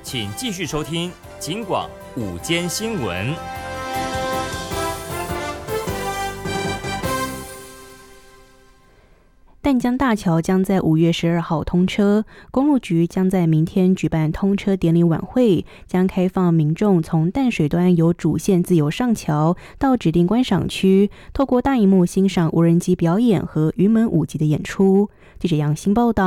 请继续收听警广午间新闻。 淡江大桥将在5月12号通车，公路局将在明天举办通车典礼晚会，将开放民众从淡水端由主线自由上桥到指定观赏区，透过大萤幕欣赏无人机表演和云门舞集的演出。记者杨欣报道。